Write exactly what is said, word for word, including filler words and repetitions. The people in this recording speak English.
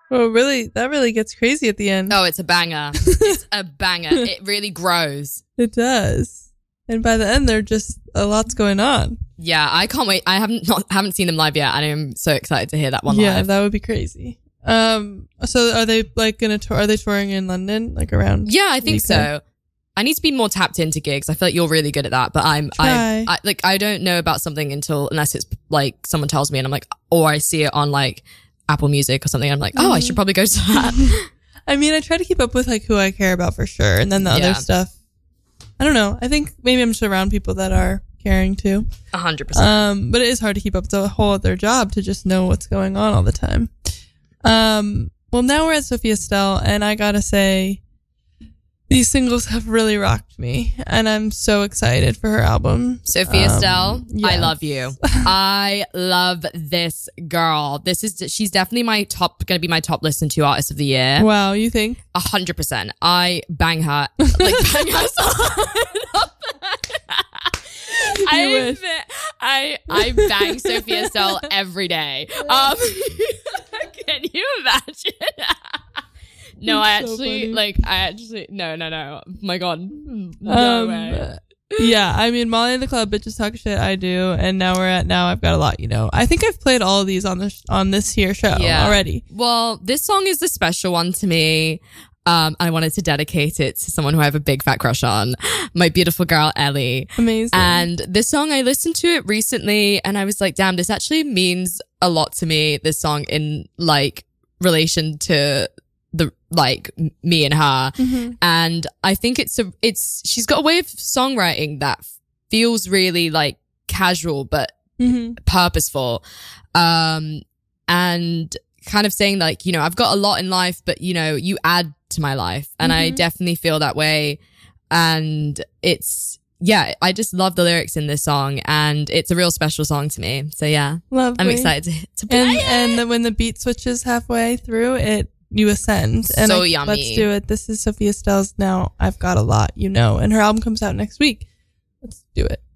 Oh, really? That really gets crazy at the end. Oh, it's a banger. It's a banger. It really grows. It does. And by the end, there just a lot's going on. Yeah, I can't wait. I haven't not haven't seen them live yet, and I'm so excited to hear that one yeah, live. that would be crazy. Um, so are they like gonna tour? Are they touring in London, like around? Yeah, I think U K? so. I need to be more tapped into gigs. I feel like you're really good at that, but I'm, I, I, like, I don't know about something until unless it's like someone tells me, and I'm like, or I see it on like Apple Music or something. And I'm like, oh, I should probably go to that. I mean, I try to keep up with like who I care about for sure, and then the Yeah. other stuff. I don't know. I think maybe I'm just around people that are caring too. A hundred percent. Um, but it is hard to keep up. It's a whole other job to just know what's going on all the time. Um, well, now we're at Sophia Stell, and I gotta say, these singles have really rocked me, and I'm so excited for her album. Sophia Um, Stell, I yes. love you. I love this girl. This is, she's definitely my top, going to be my top listen to artist of the year. Wow, you think? A hundred percent. I bang her, like bang her song. I, wish. I I bang Sophia Stell every day. Um, can you imagine? No, I It's so actually funny. like. I actually no, no, no. My God, no Um, way. Yeah, I mean, Molly and the Club, Bitches Talk Shit, I do, and now we're at Now I've Got a Lot, you know. I think I've played all of these on this on this here show already. Well, this song is the special one to me. Um, I wanted to dedicate it to someone who I have a big fat crush on, my beautiful girl Ellie. Amazing. And this song, I listened to it recently, and I was like, "Damn, this actually means a lot to me." This song, in like relation to the like m- me and her, Mm-hmm. and I think it's a it's she's got a way of songwriting that feels really like casual but Mm-hmm. purposeful, um, and kind of saying like, you know, I've got a lot in life, but you know, you add to my life, and I Mhm. definitely feel that way. And it's yeah, I just love the lyrics in this song, and it's a real special song to me. So yeah, Lovely. I'm excited to, to play And it. and then when the beat switches halfway through, it you ascend. And So I- yummy. Let's do it. This is Sophia Stell's Now I've Got a Lot, you know, and her album comes out next week. Let's do it.